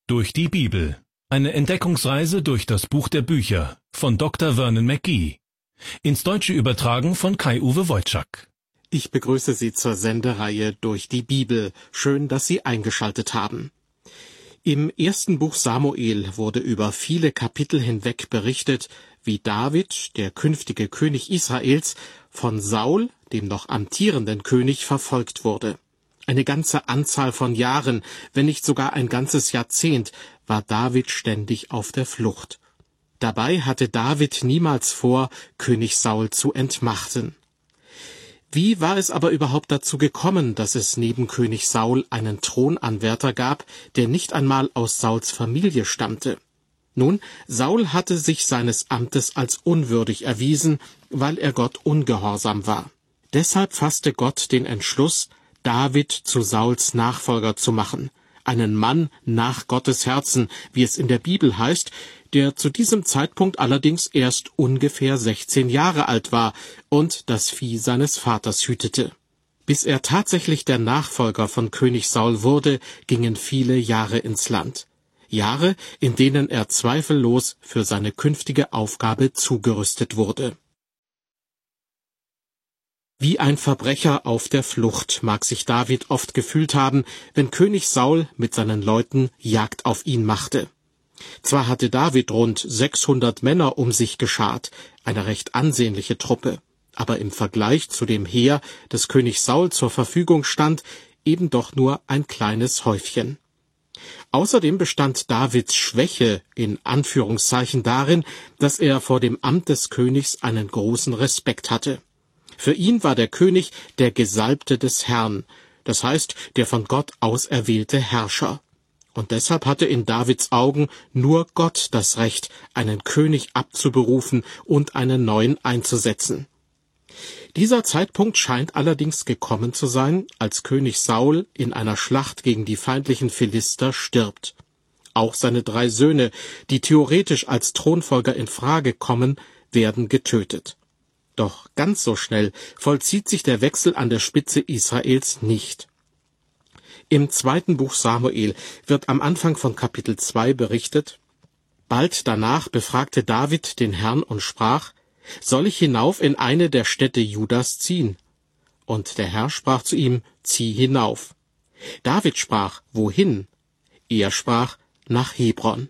Durch die Bibel. Eine Entdeckungsreise durch das Buch der Bücher von Dr. Vernon McGee. Ins Deutsche übertragen von Kai-Uwe Wojczak. Ich begrüße Sie zur Sendereihe Durch die Bibel. Schön, dass Sie eingeschaltet haben. Im ersten Buch Samuel wurde über viele Kapitel hinweg berichtet, wie David, der künftige König Israels, von Saul, dem noch amtierenden König, verfolgt wurde. Eine ganze Anzahl von Jahren, wenn nicht sogar ein ganzes Jahrzehnt, war David ständig auf der Flucht. Dabei hatte David niemals vor, König Saul zu entmachten. Wie war es aber überhaupt dazu gekommen, dass es neben König Saul einen Thronanwärter gab, der nicht einmal aus Sauls Familie stammte? Nun, Saul hatte sich seines Amtes als unwürdig erwiesen, weil er Gott ungehorsam war. Deshalb fasste Gott den Entschluss, David zu Sauls Nachfolger zu machen, einen Mann nach Gottes Herzen, wie es in der Bibel heißt, der zu diesem Zeitpunkt allerdings erst ungefähr 16 Jahre alt war und das Vieh seines Vaters hütete. Bis er tatsächlich der Nachfolger von König Saul wurde, gingen viele Jahre ins Land. Jahre, in denen er zweifellos für seine künftige Aufgabe zugerüstet wurde. Wie ein Verbrecher auf der Flucht mag sich David oft gefühlt haben, wenn König Saul mit seinen Leuten Jagd auf ihn machte. Zwar hatte David rund 600 Männer um sich geschart, eine recht ansehnliche Truppe, aber im Vergleich zu dem Heer, das König Saul zur Verfügung stand, eben doch nur ein kleines Häufchen. Außerdem bestand Davids Schwäche in Anführungszeichen darin, dass er vor dem Amt des Königs einen großen Respekt hatte. Für ihn war der König der Gesalbte des Herrn, das heißt, der von Gott auserwählte Herrscher. Und deshalb hatte in Davids Augen nur Gott das Recht, einen König abzuberufen und einen neuen einzusetzen. Dieser Zeitpunkt scheint allerdings gekommen zu sein, als König Saul in einer Schlacht gegen die feindlichen Philister stirbt. Auch seine 3 Söhne, die theoretisch als Thronfolger in Frage kommen, werden getötet. Doch ganz so schnell vollzieht sich der Wechsel an der Spitze Israels nicht. Im 2. Buch Samuel wird am Anfang von Kapitel 2 berichtet: Bald danach befragte David den Herrn und sprach: Soll ich hinauf in eine der Städte Judas ziehen? Und der Herr sprach zu ihm: Zieh hinauf. David sprach: Wohin? Er sprach: Nach Hebron.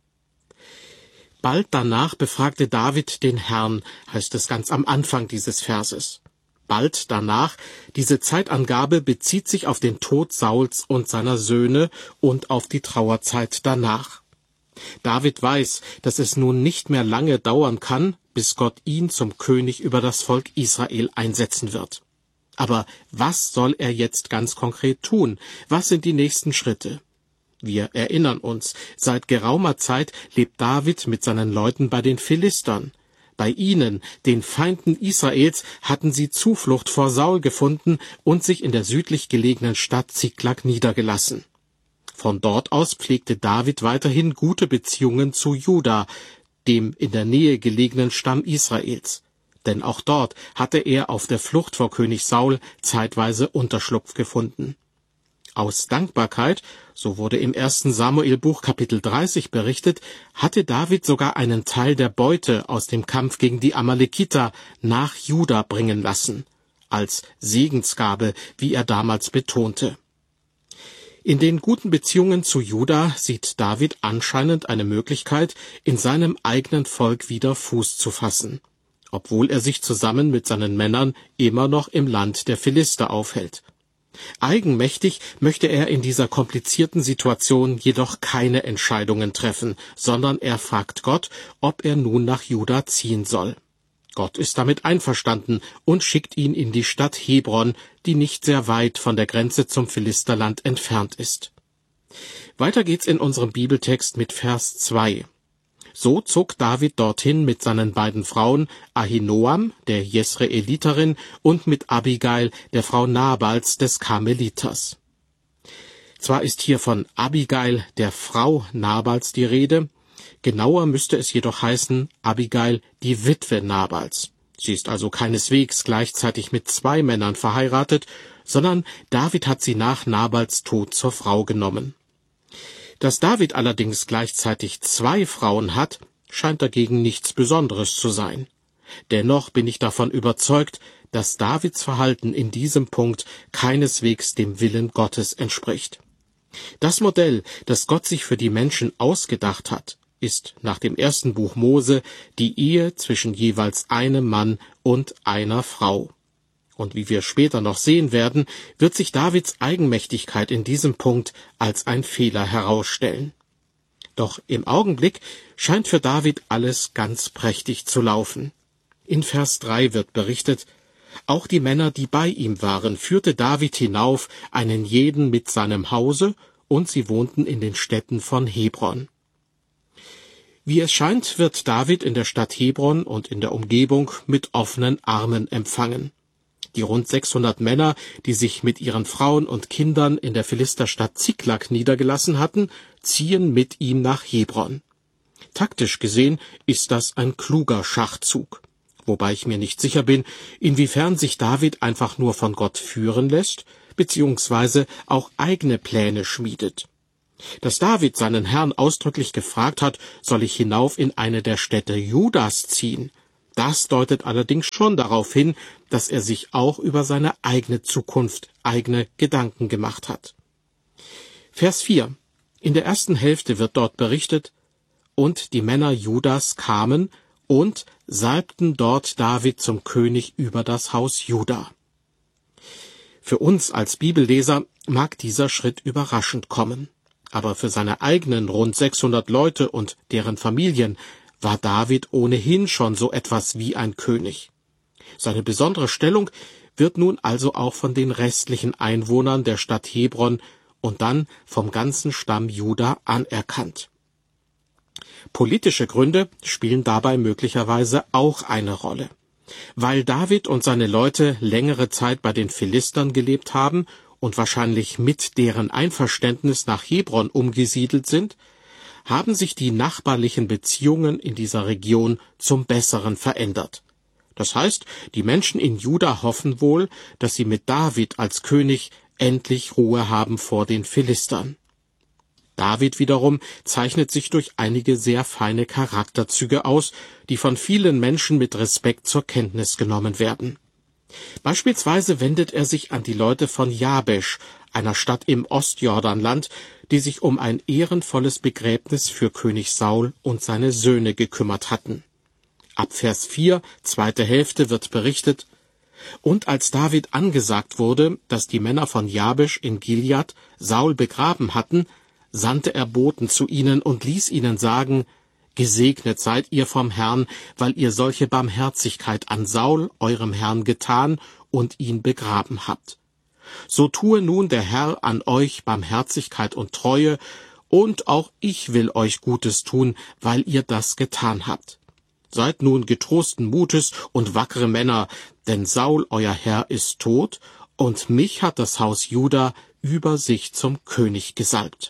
Bald danach befragte David den Herrn, heißt es ganz am Anfang dieses Verses. Bald danach, diese Zeitangabe bezieht sich auf den Tod Sauls und seiner Söhne und auf die Trauerzeit danach. David weiß, dass es nun nicht mehr lange dauern kann, bis Gott ihn zum König über das Volk Israel einsetzen wird. Aber was soll er jetzt ganz konkret tun? Was sind die nächsten Schritte? Wir erinnern uns, seit geraumer Zeit lebt David mit seinen Leuten bei den Philistern. Bei ihnen, den Feinden Israels, hatten sie Zuflucht vor Saul gefunden und sich in der südlich gelegenen Stadt Ziklag niedergelassen. Von dort aus pflegte David weiterhin gute Beziehungen zu Juda, dem in der Nähe gelegenen Stamm Israels. Denn auch dort hatte er auf der Flucht vor König Saul zeitweise Unterschlupf gefunden. Aus Dankbarkeit, so wurde im 1. Samuelbuch Kapitel 30 berichtet, hatte David sogar einen Teil der Beute aus dem Kampf gegen die Amalekiter nach Juda bringen lassen, als Segensgabe, wie er damals betonte. In den guten Beziehungen zu Juda sieht David anscheinend eine Möglichkeit, in seinem eigenen Volk wieder Fuß zu fassen, obwohl er sich zusammen mit seinen Männern immer noch im Land der Philister aufhält. Eigenmächtig möchte er in dieser komplizierten Situation jedoch keine Entscheidungen treffen, sondern er fragt Gott, ob er nun nach Juda ziehen soll. Gott ist damit einverstanden und schickt ihn in die Stadt Hebron, die nicht sehr weit von der Grenze zum Philisterland entfernt ist. Weiter geht's in unserem Bibeltext mit Vers 2. So zog David dorthin mit seinen beiden Frauen, Ahinoam, der Jesreeliterin, und mit Abigail, der Frau Nabals des Karmeliters. Zwar ist hier von Abigail, der Frau Nabals, die Rede, genauer müsste es jedoch heißen Abigail, die Witwe Nabals. Sie ist also keineswegs gleichzeitig mit 2 Männern verheiratet, sondern David hat sie nach Nabals Tod zur Frau genommen. Dass David allerdings gleichzeitig 2 Frauen hat, scheint dagegen nichts Besonderes zu sein. Dennoch bin ich davon überzeugt, dass Davids Verhalten in diesem Punkt keineswegs dem Willen Gottes entspricht. Das Modell, das Gott sich für die Menschen ausgedacht hat, ist nach dem 1. Buch Mose die Ehe zwischen jeweils einem Mann und einer Frau. Und wie wir später noch sehen werden, wird sich Davids Eigenmächtigkeit in diesem Punkt als ein Fehler herausstellen. Doch im Augenblick scheint für David alles ganz prächtig zu laufen. In Vers 3 wird berichtet: Auch die Männer, die bei ihm waren, führte David hinauf, einen jeden mit seinem Hause, und sie wohnten in den Städten von Hebron. Wie es scheint, wird David in der Stadt Hebron und in der Umgebung mit offenen Armen empfangen. Die rund 600 Männer, die sich mit ihren Frauen und Kindern in der Philisterstadt Ziklag niedergelassen hatten, ziehen mit ihm nach Hebron. Taktisch gesehen ist das ein kluger Schachzug, wobei ich mir nicht sicher bin, inwiefern sich David einfach nur von Gott führen lässt, beziehungsweise auch eigene Pläne schmiedet. Dass David seinen Herrn ausdrücklich gefragt hat, soll ich hinauf in eine der Städte Judas ziehen, das deutet allerdings schon darauf hin, dass er sich auch über seine eigene Zukunft, eigene Gedanken gemacht hat. Vers 4. In der ersten Hälfte wird dort berichtet: Und die Männer Judas kamen und salbten dort David zum König über das Haus Juda. Für uns als Bibelleser mag dieser Schritt überraschend kommen, aber für seine eigenen rund 600 Leute und deren Familien war David ohnehin schon so etwas wie ein König. Seine besondere Stellung wird nun also auch von den restlichen Einwohnern der Stadt Hebron und dann vom ganzen Stamm Juda anerkannt. Politische Gründe spielen dabei möglicherweise auch eine Rolle. Weil David und seine Leute längere Zeit bei den Philistern gelebt haben und wahrscheinlich mit deren Einverständnis nach Hebron umgesiedelt sind, haben sich die nachbarlichen Beziehungen in dieser Region zum Besseren verändert. Das heißt, die Menschen in Juda hoffen wohl, dass sie mit David als König endlich Ruhe haben vor den Philistern. David wiederum zeichnet sich durch einige sehr feine Charakterzüge aus, die von vielen Menschen mit Respekt zur Kenntnis genommen werden. Beispielsweise wendet er sich an die Leute von Jabesch, einer Stadt im Ostjordanland, die sich um ein ehrenvolles Begräbnis für König Saul und seine Söhne gekümmert hatten. Ab Vers 4, zweite Hälfte, wird berichtet: Und als David angesagt wurde, dass die Männer von Jabesch in Gilead Saul begraben hatten, sandte er Boten zu ihnen und ließ ihnen sagen: Gesegnet seid ihr vom Herrn, weil ihr solche Barmherzigkeit an Saul, eurem Herrn, getan und ihn begraben habt. So tue nun der Herr an euch Barmherzigkeit und Treue, und auch ich will euch Gutes tun, weil ihr das getan habt. Seid nun getrosten Mutes und wackere Männer, denn Saul, euer Herr, ist tot, und mich hat das Haus Juda über sich zum König gesalbt.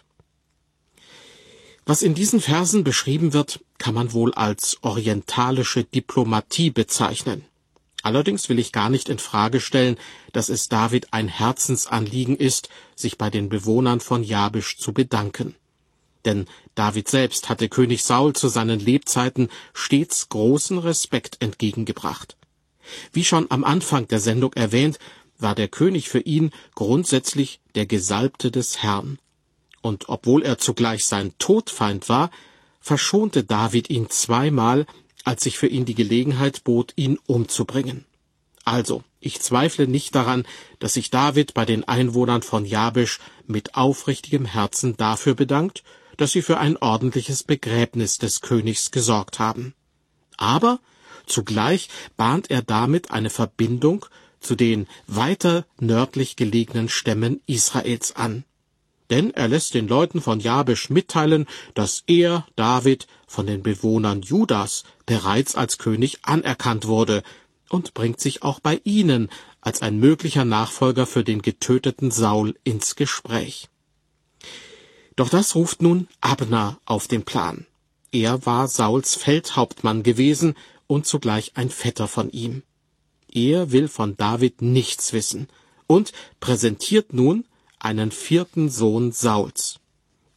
Was in diesen Versen beschrieben wird, kann man wohl als orientalische Diplomatie bezeichnen. Allerdings will ich gar nicht in Frage stellen, dass es David ein Herzensanliegen ist, sich bei den Bewohnern von Jabesch zu bedanken. Denn David selbst hatte König Saul zu seinen Lebzeiten stets großen Respekt entgegengebracht. Wie schon am Anfang der Sendung erwähnt, war der König für ihn grundsätzlich der Gesalbte des Herrn. Und obwohl er zugleich sein Todfeind war, verschonte David ihn zweimal, als sich für ihn die Gelegenheit bot, ihn umzubringen. Also, ich zweifle nicht daran, dass sich David bei den Einwohnern von Jabesch mit aufrichtigem Herzen dafür bedankt, dass sie für ein ordentliches Begräbnis des Königs gesorgt haben. Aber zugleich bahnt er damit eine Verbindung zu den weiter nördlich gelegenen Stämmen Israels an. Denn er lässt den Leuten von Jabesch mitteilen, dass er, David, von den Bewohnern Judas bereits als König anerkannt wurde und bringt sich auch bei ihnen als ein möglicher Nachfolger für den getöteten Saul ins Gespräch. Doch das ruft nun Abner auf den Plan. Er war Sauls Feldhauptmann gewesen und zugleich ein Vetter von ihm. Er will von David nichts wissen und präsentiert nun einen 4. Sohn Sauls.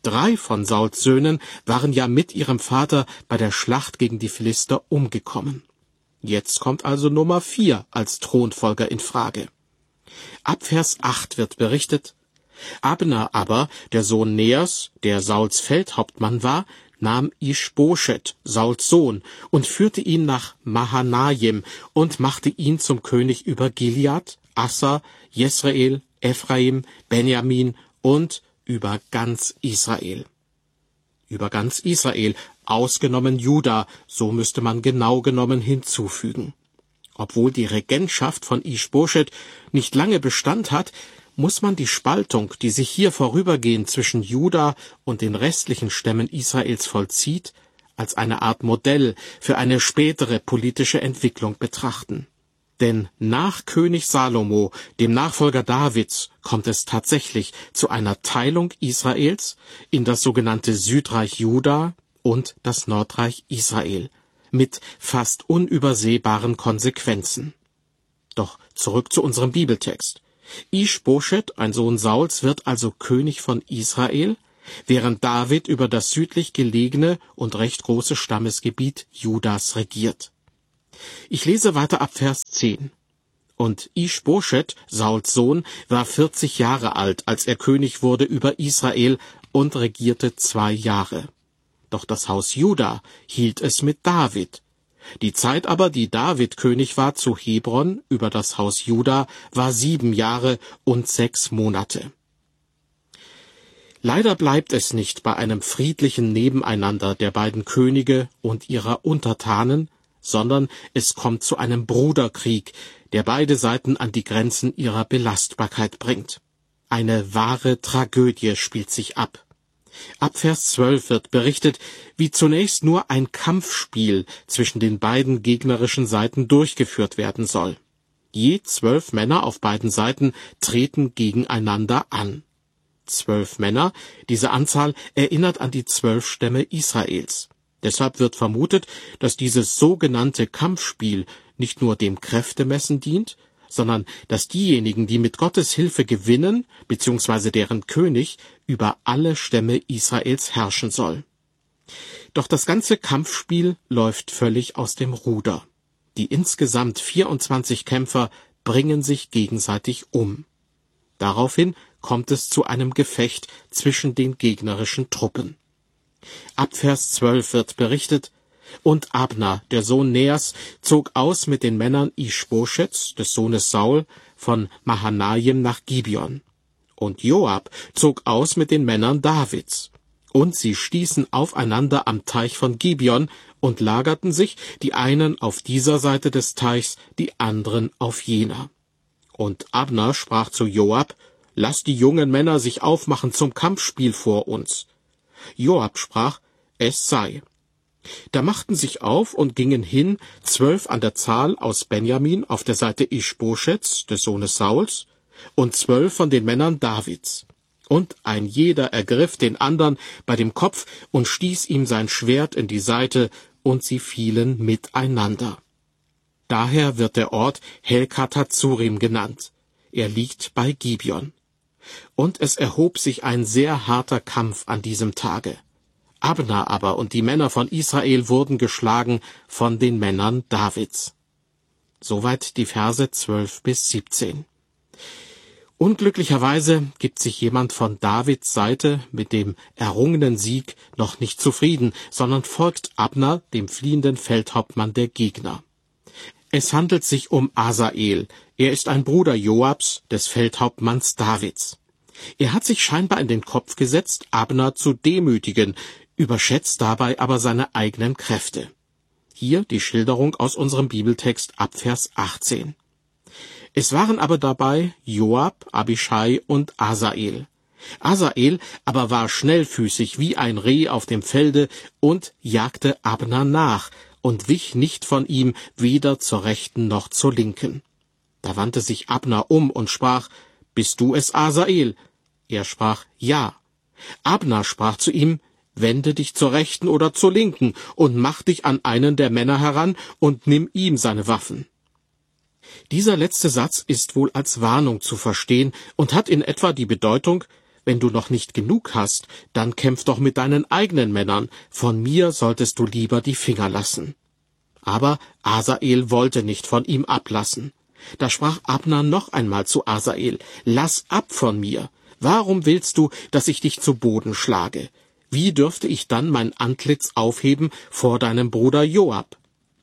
3 von Sauls Söhnen waren ja mit ihrem Vater bei der Schlacht gegen die Philister umgekommen. Jetzt kommt also Nummer 4 als Thronfolger in Frage. Ab Vers 8 wird berichtet: Abner aber, der Sohn Neers, der Sauls Feldhauptmann war, nahm Ischboschet, Sauls Sohn, und führte ihn nach Mahanaim und machte ihn zum König über Gilead, Assa, Jesrael, Ephraim, Benjamin und über ganz Israel. Über ganz Israel, ausgenommen Juda, so müsste man genau genommen hinzufügen. Obwohl die Regentschaft von Ischboschet nicht lange Bestand hat, muss man die Spaltung, die sich hier vorübergehend zwischen Juda und den restlichen Stämmen Israels vollzieht, als eine Art Modell für eine spätere politische Entwicklung betrachten. Denn nach König Salomo, dem Nachfolger Davids, kommt es tatsächlich zu einer Teilung Israels in das sogenannte Südreich Juda und das Nordreich Israel, mit fast unübersehbaren Konsequenzen. Doch zurück zu unserem Bibeltext. Ischboschet, ein Sohn Sauls, wird also König von Israel, während David über das südlich gelegene und recht große Stammesgebiet Judas regiert. Ich lese weiter ab Vers 10. Und Ischboschet, Sauls Sohn, war 40 Jahre alt, als er König wurde über Israel und regierte 2 Jahre. Doch das Haus Juda hielt es mit David. Die Zeit aber, die David König war zu Hebron über das Haus Juda, war 7 Jahre und 6 Monate. Leider bleibt es nicht bei einem friedlichen Nebeneinander der beiden Könige und ihrer Untertanen, sondern es kommt zu einem Bruderkrieg, der beide Seiten an die Grenzen ihrer Belastbarkeit bringt. Eine wahre Tragödie spielt sich ab. Ab Vers 12 wird berichtet, wie zunächst nur ein Kampfspiel zwischen den beiden gegnerischen Seiten durchgeführt werden soll. Je 12 Männer auf beiden Seiten treten gegeneinander an. 12 Männer, diese Anzahl erinnert an die 12 Stämme Israels. Deshalb wird vermutet, dass dieses sogenannte Kampfspiel nicht nur dem Kräftemessen dient, sondern dass diejenigen, die mit Gottes Hilfe gewinnen, bzw. deren König, über alle Stämme Israels herrschen soll. Doch das ganze Kampfspiel läuft völlig aus dem Ruder. Die insgesamt 24 Kämpfer bringen sich gegenseitig um. Daraufhin kommt es zu einem Gefecht zwischen den gegnerischen Truppen. Ab Vers 12 wird berichtet: Und Abner, der Sohn Neers, zog aus mit den Männern Ischboschets, des Sohnes Saul, von Mahanaim nach Gibeon. Und Joab zog aus mit den Männern Davids. Und sie stießen aufeinander am Teich von Gibeon und lagerten sich, die einen auf dieser Seite des Teichs, die anderen auf jener. Und Abner sprach zu Joab: Lass die jungen Männer sich aufmachen zum Kampfspiel vor uns. Joab sprach: Es sei. Da machten sich auf und gingen hin 12 an der Zahl aus Benjamin auf der Seite Ischboschets, des Sohnes Sauls, und 12 von den Männern Davids. Und ein jeder ergriff den andern bei dem Kopf und stieß ihm sein Schwert in die Seite, und sie fielen miteinander. Daher wird der Ort Helkath-Hatzurim genannt. Er liegt bei Gibeon. Und es erhob sich ein sehr harter Kampf an diesem Tage. Abner aber und die Männer von Israel wurden geschlagen von den Männern Davids. Soweit die Verse 12 bis 17. Unglücklicherweise gibt sich jemand von Davids Seite mit dem errungenen Sieg noch nicht zufrieden, sondern folgt Abner, dem fliehenden Feldhauptmann der Gegner. Es handelt sich um Asael. Er ist ein Bruder Joabs, des Feldhauptmanns Davids. Er hat sich scheinbar in den Kopf gesetzt, Abner zu demütigen, überschätzt dabei aber seine eigenen Kräfte. Hier die Schilderung aus unserem Bibeltext ab Vers 18. Es waren aber dabei Joab, Abischai und Asael. Asael aber war schnellfüßig wie ein Reh auf dem Felde und jagte Abner nach und wich nicht von ihm weder zur rechten noch zur linken. Da wandte sich Abner um und sprach: Bist du es, Asael? Er sprach: Ja. Abner sprach zu ihm: Wende dich zur rechten oder zur linken und mach dich an einen der Männer heran und nimm ihm seine Waffen. Dieser letzte Satz ist wohl als Warnung zu verstehen und hat in etwa die Bedeutung: wenn du noch nicht genug hast, dann kämpf doch mit deinen eigenen Männern, von mir solltest du lieber die Finger lassen. Aber Asael wollte nicht von ihm ablassen. Da sprach Abner noch einmal zu Asael: Lass ab von mir. Warum willst du, dass ich dich zu Boden schlage? Wie dürfte ich dann mein Antlitz aufheben vor deinem Bruder Joab?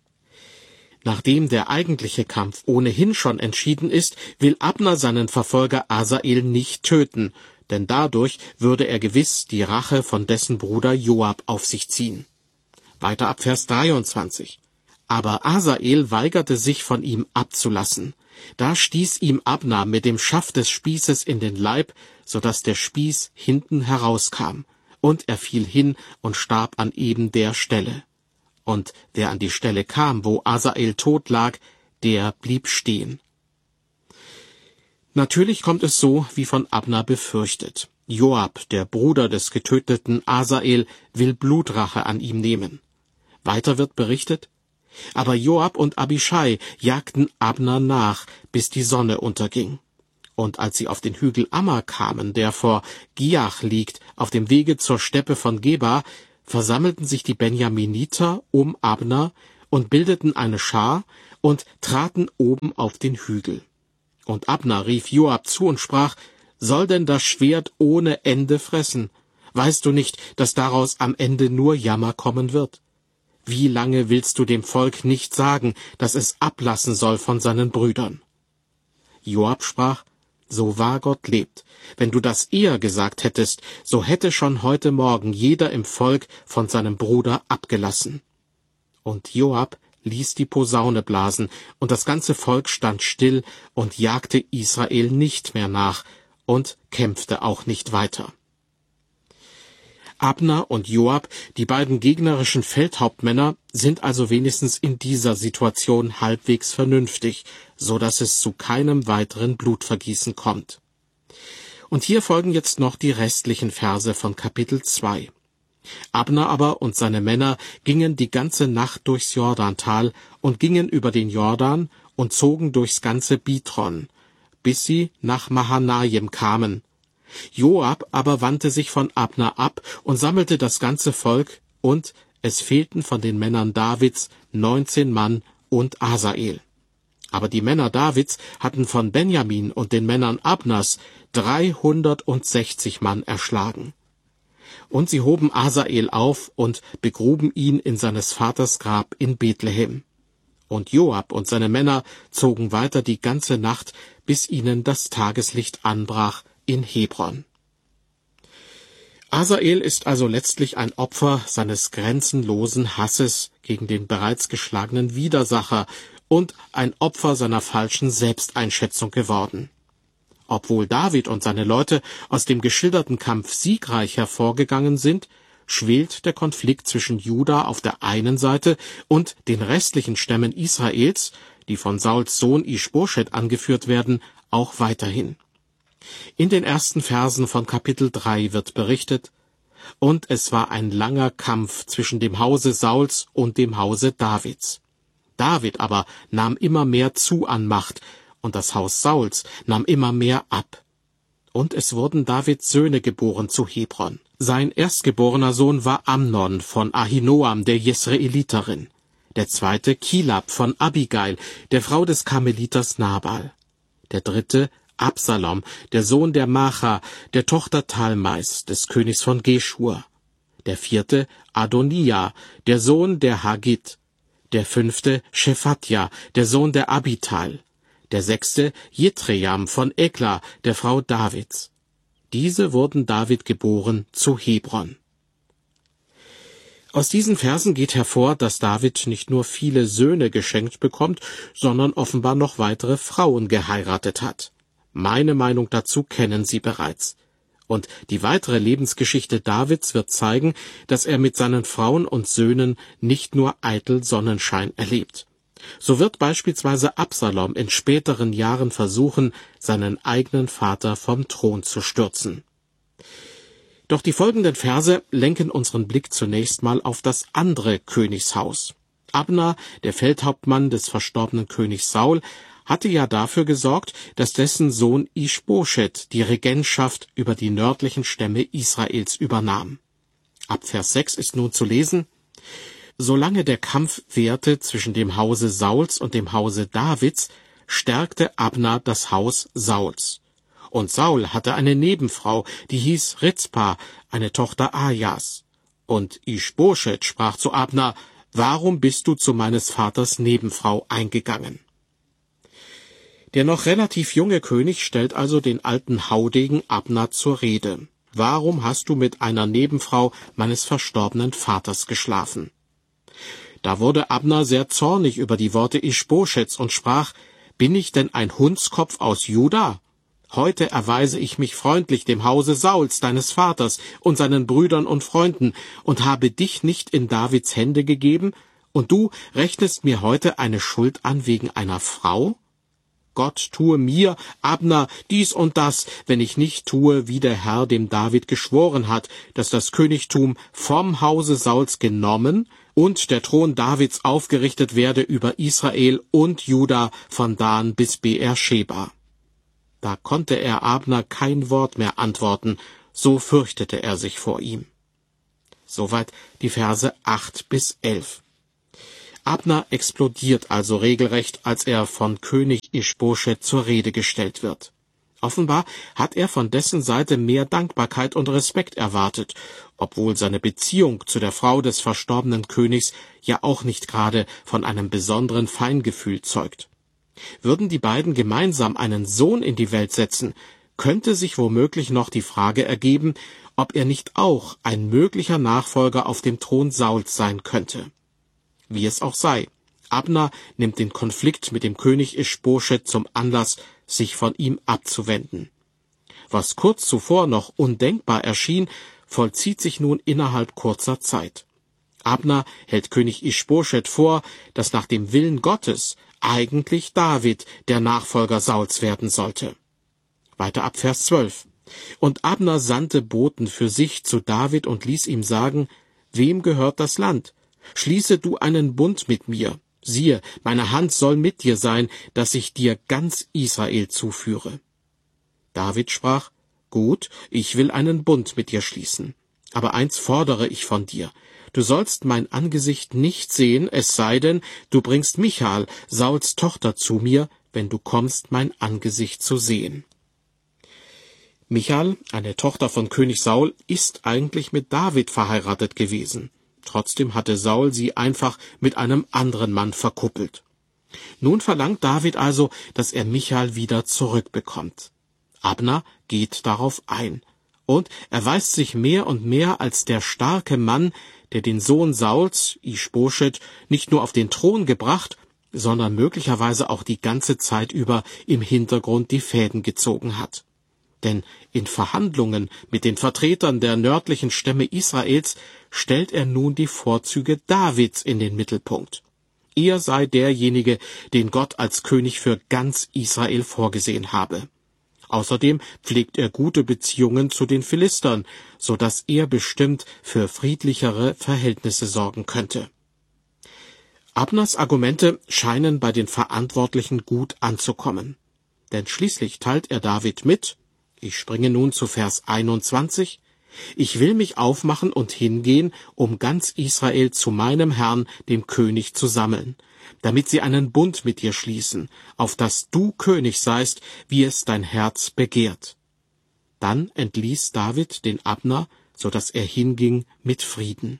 Nachdem der eigentliche Kampf ohnehin schon entschieden ist, will Abner seinen Verfolger Asael nicht töten, denn dadurch würde er gewiss die Rache von dessen Bruder Joab auf sich ziehen. Weiter ab Vers 23. Aber Asael weigerte sich, von ihm abzulassen. Da stieß ihm Abner mit dem Schaft des Spießes in den Leib, so dass der Spieß hinten herauskam, und er fiel hin und starb an eben der Stelle. Und wer an die Stelle kam, wo Asael tot lag, der blieb stehen. Natürlich kommt es so, wie von Abner befürchtet. Joab, der Bruder des getöteten Asael, will Blutrache an ihm nehmen. Weiter wird berichtet: Aber Joab und Abischai jagten Abner nach, bis die Sonne unterging. Und als sie auf den Hügel Amma kamen, der vor Giach liegt, auf dem Wege zur Steppe von Geba, versammelten sich die Benjaminiter um Abner und bildeten eine Schar und traten oben auf den Hügel. Und Abner rief Joab zu und sprach: Soll denn das Schwert ohne Ende fressen? Weißt du nicht, dass daraus am Ende nur Jammer kommen wird? Wie lange willst du dem Volk nicht sagen, dass es ablassen soll von seinen Brüdern? Joab sprach: So wahr Gott lebt, wenn du das eher gesagt hättest, so hätte schon heute Morgen jeder im Volk von seinem Bruder abgelassen. Und Joab ließ die Posaune blasen, und das ganze Volk stand still und jagte Israel nicht mehr nach und kämpfte auch nicht weiter. Abner und Joab, die beiden gegnerischen Feldhauptmänner, sind also wenigstens in dieser Situation halbwegs vernünftig, so dass es zu keinem weiteren Blutvergießen kommt. Und hier folgen jetzt noch die restlichen Verse von Kapitel 2. Abner aber und seine Männer gingen die ganze Nacht durchs Jordantal und gingen über den Jordan und zogen durchs ganze Bitron, bis sie nach Mahanaim kamen. Joab aber wandte sich von Abner ab und sammelte das ganze Volk, und es fehlten von den Männern Davids 19 Mann und Asael. Aber die Männer Davids hatten von Benjamin und den Männern Abners 360 Mann erschlagen. Und sie hoben Asael auf und begruben ihn in seines Vaters Grab in Bethlehem. Und Joab und seine Männer zogen weiter die ganze Nacht, bis ihnen das Tageslicht anbrach in Hebron. Asael ist also letztlich ein Opfer seines grenzenlosen Hasses gegen den bereits geschlagenen Widersacher und ein Opfer seiner falschen Selbsteinschätzung geworden. Obwohl David und seine Leute aus dem geschilderten Kampf siegreich hervorgegangen sind, schwelt der Konflikt zwischen Juda auf der einen Seite und den restlichen Stämmen Israels, die von Sauls Sohn Ischboschet angeführt werden, auch weiterhin. In den ersten Versen von Kapitel 3 wird berichtet: Und es war ein langer Kampf zwischen dem Hause Sauls und dem Hause Davids. David aber nahm immer mehr zu an Macht, und das Haus Sauls nahm immer mehr ab. Und es wurden Davids Söhne geboren zu Hebron. Sein erstgeborener Sohn war Amnon von Ahinoam, der Jesreeliterin. Der zweite Kilab von Abigail, der Frau des Karmeliters Nabal. Der dritte Absalom, der Sohn der Macha, der Tochter Talmais, des Königs von Geschur. Der vierte Adonia, der Sohn der Hagit. Der fünfte Schephatja, der Sohn der Abital. Der sechste Jitream von Ekla, der Frau Davids. Diese wurden David geboren zu Hebron. Aus diesen Versen geht hervor, dass David nicht nur viele Söhne geschenkt bekommt, sondern offenbar noch weitere Frauen geheiratet hat. Meine Meinung dazu kennen Sie bereits. Und die weitere Lebensgeschichte Davids wird zeigen, dass er mit seinen Frauen und Söhnen nicht nur eitel Sonnenschein erlebt. So wird beispielsweise Absalom in späteren Jahren versuchen, seinen eigenen Vater vom Thron zu stürzen. Doch die folgenden Verse lenken unseren Blick zunächst mal auf das andere Königshaus. Abner, der Feldhauptmann des verstorbenen Königs Saul, hatte ja dafür gesorgt, dass dessen Sohn Ischboschet die Regentschaft über die nördlichen Stämme Israels übernahm. Ab Vers 6 ist nun zu lesen: Solange der Kampf währte zwischen dem Hause Sauls und dem Hause Davids, stärkte Abner das Haus Sauls. Und Saul hatte eine Nebenfrau, die hieß Rizpa, eine Tochter Ajas. Und Ischboschet sprach zu Abner: Warum bist du zu meines Vaters Nebenfrau eingegangen? Der noch relativ junge König stellt also den alten Haudegen Abner zur Rede. Warum hast du mit einer Nebenfrau meines verstorbenen Vaters geschlafen? Da wurde Abner sehr zornig über die Worte Ischboschets und sprach: Bin ich denn ein Hundskopf aus Juda? Heute erweise ich mich freundlich dem Hause Sauls, deines Vaters, und seinen Brüdern und Freunden, und habe dich nicht in Davids Hände gegeben, und du rechnest mir heute eine Schuld an wegen einer Frau? Gott tue mir, Abner, dies und das, wenn ich nicht tue, wie der Herr dem David geschworen hat, dass das Königtum vom Hause Sauls genommen und der Thron Davids aufgerichtet werde über Israel und Juda von Dan bis Beersheba. Da konnte er Abner kein Wort mehr antworten, so fürchtete er sich vor ihm. Soweit die Verse 8 bis 11. Abner explodiert also regelrecht, als er von König Ischboschet zur Rede gestellt wird. Offenbar hat er von dessen Seite mehr Dankbarkeit und Respekt erwartet, obwohl seine Beziehung zu der Frau des verstorbenen Königs ja auch nicht gerade von einem besonderen Feingefühl zeugt. Würden die beiden gemeinsam einen Sohn in die Welt setzen, könnte sich womöglich noch die Frage ergeben, ob er nicht auch ein möglicher Nachfolger auf dem Thron Sauls sein könnte. Wie es auch sei, Abner nimmt den Konflikt mit dem König Ischboschet zum Anlass, sich von ihm abzuwenden. Was kurz zuvor noch undenkbar erschien, vollzieht sich nun innerhalb kurzer Zeit. Abner hält König Ischboschet vor, dass nach dem Willen Gottes eigentlich David der Nachfolger Sauls werden sollte. Weiter ab Vers 12. Und Abner sandte Boten für sich zu David und ließ ihm sagen: Wem gehört das Land? Schließe du einen Bund mit mir. Siehe, meine Hand soll mit dir sein, dass ich dir ganz Israel zuführe. David sprach: Gut, ich will einen Bund mit dir schließen. Aber eins fordere ich von dir: Du sollst mein Angesicht nicht sehen, es sei denn, du bringst Michal, Sauls Tochter, zu mir, wenn du kommst, mein Angesicht zu sehen. Michal, eine Tochter von König Saul, ist eigentlich mit David verheiratet gewesen. Trotzdem hatte Saul sie einfach mit einem anderen Mann verkuppelt. Nun verlangt David also, dass er Michal wieder zurückbekommt. Abner geht darauf ein. Und erweist sich mehr und mehr als der starke Mann, der den Sohn Sauls, Ischboschet, nicht nur auf den Thron gebracht, sondern möglicherweise auch die ganze Zeit über im Hintergrund die Fäden gezogen hat. Denn in Verhandlungen mit den Vertretern der nördlichen Stämme Israels stellt er nun die Vorzüge Davids in den Mittelpunkt. Er sei derjenige, den Gott als König für ganz Israel vorgesehen habe. Außerdem pflegt er gute Beziehungen zu den Philistern, so dass er bestimmt für friedlichere Verhältnisse sorgen könnte. Abners Argumente scheinen bei den Verantwortlichen gut anzukommen. Denn schließlich teilt er David mit, ich springe nun zu Vers 21, ich will mich aufmachen und hingehen, um ganz Israel zu meinem Herrn, dem König, zu sammeln, damit sie einen Bund mit dir schließen, auf dass du König seist, wie es dein Herz begehrt. Dann entließ David den Abner, so dass er hinging mit Frieden.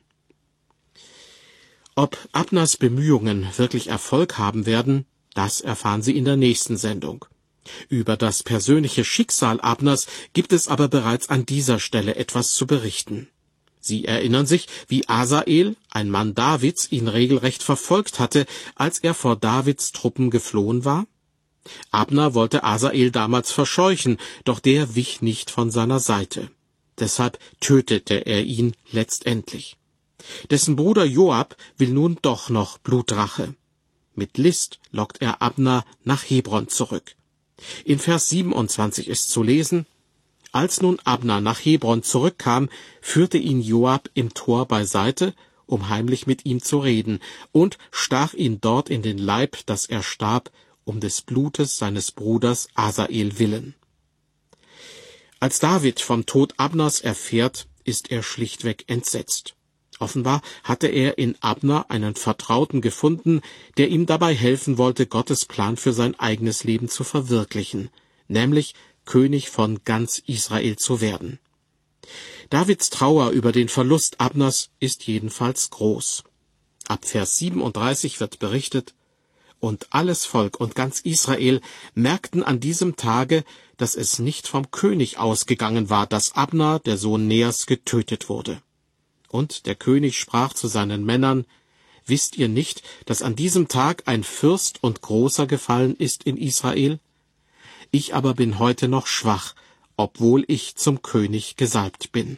Ob Abners Bemühungen wirklich Erfolg haben werden, das erfahren Sie in der nächsten Sendung. Über das persönliche Schicksal Abners gibt es aber bereits an dieser Stelle etwas zu berichten. Sie erinnern sich, wie Asael, ein Mann Davids, ihn regelrecht verfolgt hatte, als er vor Davids Truppen geflohen war? Abner wollte Asael damals verscheuchen, doch der wich nicht von seiner Seite. Deshalb tötete er ihn letztendlich. Dessen Bruder Joab will nun doch noch Blutrache. Mit List lockt er Abner nach Hebron zurück. In Vers 27 ist zu lesen: Als nun Abner nach Hebron zurückkam, führte ihn Joab im Tor beiseite, um heimlich mit ihm zu reden, und stach ihn dort in den Leib, dass er starb, um des Blutes seines Bruders Asael willen. Als David vom Tod Abners erfährt, ist er schlichtweg entsetzt. Offenbar hatte er in Abner einen Vertrauten gefunden, der ihm dabei helfen wollte, Gottes Plan für sein eigenes Leben zu verwirklichen, nämlich König von ganz Israel zu werden. Davids Trauer über den Verlust Abners ist jedenfalls groß. Ab Vers 37 wird berichtet: Und alles Volk und ganz Israel merkten an diesem Tage, dass es nicht vom König ausgegangen war, dass Abner, der Sohn Neas, getötet wurde. Und der König sprach zu seinen Männern: Wisst ihr nicht, dass an diesem Tag ein Fürst und Großer gefallen ist in Israel? Ich aber bin heute noch schwach, obwohl ich zum König gesalbt bin.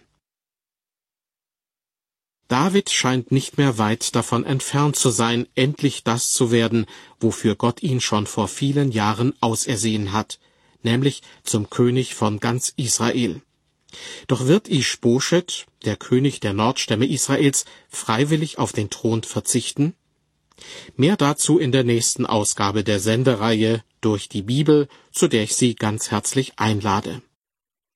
David scheint nicht mehr weit davon entfernt zu sein, endlich das zu werden, wofür Gott ihn schon vor vielen Jahren ausersehen hat, nämlich zum König von ganz Israel. Doch wird Isch-Boschet, der König der Nordstämme Israels, freiwillig auf den Thron verzichten? Mehr dazu in der nächsten Ausgabe der Sendereihe Durch die Bibel, zu der ich Sie ganz herzlich einlade.